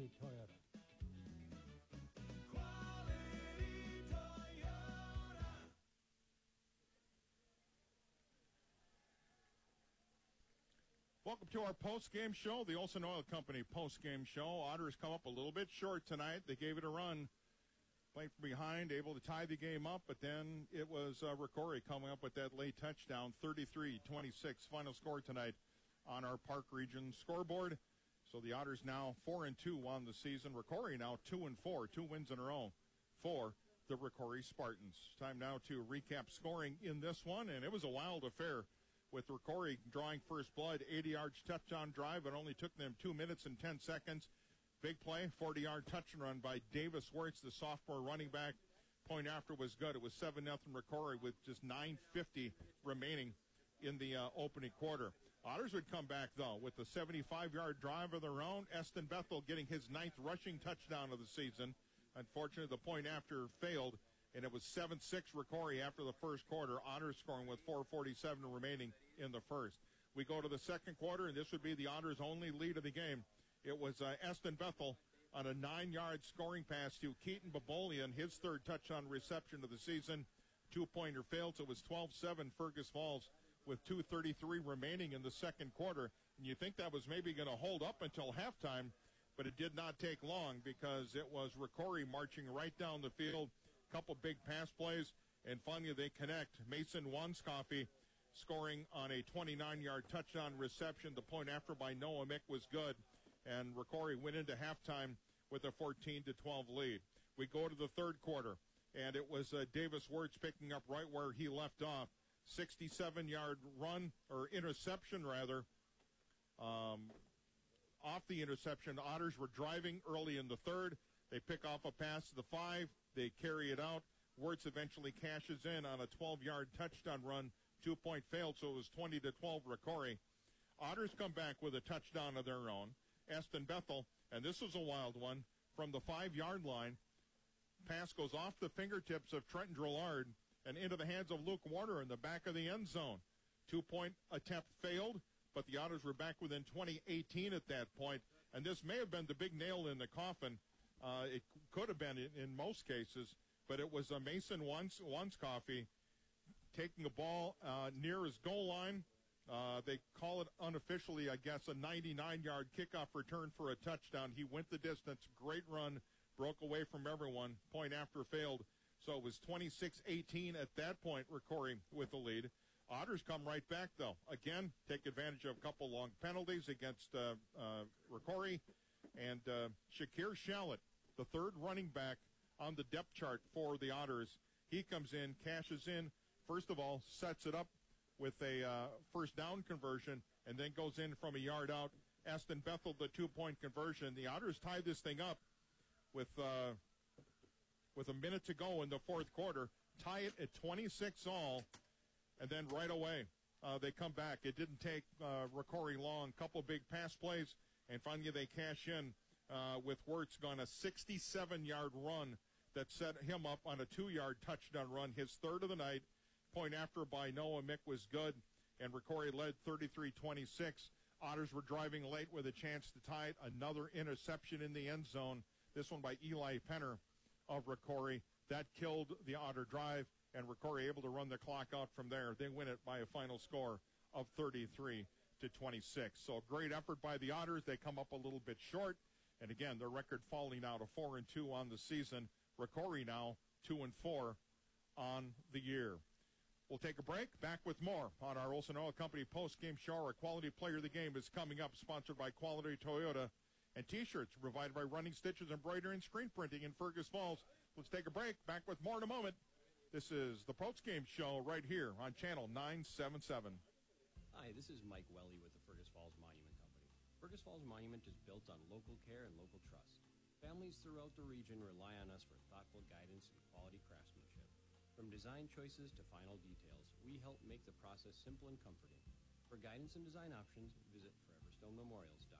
Quality Toyota. Welcome to our post-game show, the Olson Oil Company post-game show. Otters come up a little bit short tonight. They gave it a run, played from behind, able to tie the game up, but then it was Ricori coming up with that late touchdown, 33-26, final score tonight on our Park Region scoreboard. So the Otters now 4-2 on the season. Ricori now 2-4, 2 wins in a row for the Ricori Spartans. Time now to recap scoring in this one, and it was a wild affair, with Ricori drawing first blood, 80-yard touchdown drive. It only took them 2 minutes and 10 seconds. Big play, 40-yard touch and run by Davis Wirtz, the sophomore running back. Point after was good. It was 7-0 Ricori with just 9:50 remaining in the opening quarter. Otters would come back, though, with a 75-yard drive of their own. Eston Bethel getting his 9th rushing touchdown of the season. Unfortunately, the point after failed, and it was 7-6 Ricori after the first quarter. Otters scoring with 4:47 remaining in the first. We go to the second quarter, and this would be the Otters' only lead of the game. It was Eston Bethel on a 9-yard scoring pass to Keaton Babolian, his third touchdown reception of the season. 2-pointer failed, so it was 12-7 Fergus Falls with 2:33 remaining in the second quarter. And you think that was maybe going to hold up until halftime, but it did not take long because it was Ricori marching right down the field. Couple big pass plays, and finally they connect. Mason Wanscoffey scoring on a 29-yard touchdown reception. The point after by Noah Mick was good, and Ricori went into halftime with a 14-12 lead. We go to the third quarter, and it was Davis Wirtz picking up right where he left off. 67-yard run, or interception rather. Off the interception, the Otters were driving early in the third. They pick off a pass to the 5. They carry it out. Wirtz eventually cashes in on a 12-yard touchdown run. 2-point failed, so it was 20-12 Ricori. Otters come back with a touchdown of their own. Eston Bethel, and this was a wild one, from the 5-yard line. Pass goes off the fingertips of Trenton Drillard and into the hands of Luke Warner in the back of the end zone. 2-point attempt failed, but the Otters were back within 20-18 at that point, and this may have been the big nail in the coffin. It could have been in most cases, but it was Mason Wanscoffey taking a ball near his goal line. They call it unofficially, I guess, a 99-yard kickoff return for a touchdown. He went the distance, great run, broke away from everyone. Point after failed. So it was 26-18 at that point, Ricori with the lead. Otters come right back, though. Again, take advantage of a couple long penalties against Ricori. And Shakir Shallett, the third running back on the depth chart for the Otters, he comes in, cashes in, first of all, sets it up with a first down conversion, and then goes in from a yard out. Eston Bethel, the 2-point conversion. The Otters tie this thing up with a minute to go in the fourth quarter, tie it at 26 all, and then right away they come back. It didn't take Ricori long. Couple big pass plays, and finally they cash in with Wirtz on a 67-yard run that set him up on a 2-yard touchdown run, his third of the night. Point after by Noah Mick was good, and Ricori led 33-26. Otters were driving late with a chance to tie it. Another interception in the end zone, this one by Eli Penner of Ricori. That killed the Otter drive, and Ricori able to run the clock out from there. They win it by a final score of 33-26. So great effort by the Otters. They come up a little bit short, and again, their record falling now to 4-2 on the season. Ricori now 2-4 on the year. We'll take a break. Back with more on our Olson Oil Company post-game show. Our Quality Player of the Game is coming up, sponsored by Quality Toyota. And T-shirts provided by Running Stitches, Embroidery, and Screen Printing in Fergus Falls. Let's take a break. Back with more in a moment. This is the post-game show right here on Channel 977. Hi, this is Mike Welly with the Fergus Falls Monument Company. Fergus Falls Monument is built on local care and local trust. Families throughout the region rely on us for thoughtful guidance and quality craftsmanship. From design choices to final details, we help make the process simple and comforting. For guidance and design options, visit Forever Stone Memorials,